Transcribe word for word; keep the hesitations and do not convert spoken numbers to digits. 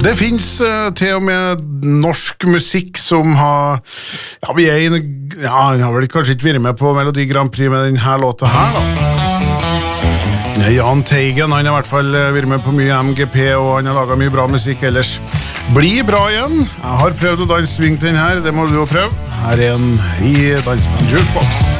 Det finns uh, til og med norsk musikk som har, ja, vi er i, ja, han har vel kanskje ikke vært med på Melodi Grand Prix med denne låta her da. Jan Teigen, han har i hvert fall vært med på mye M G P, og han har laget mye bra musikk ellers. Bli bra igjen. Jeg har prøvd å danse swing til den her, det må du jo prøve. Her er en i Dansband Jukebox.